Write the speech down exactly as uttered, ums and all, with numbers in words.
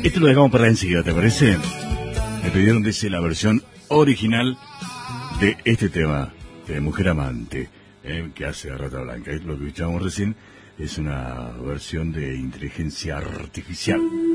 Esto lo dejamos para enseguida, ¿te parece? Me pidieron, dice, la versión original de este tema de Mujer Amante, eh, que hace Rata Blanca. Es lo que escuchábamos recién, es una versión de inteligencia artificial.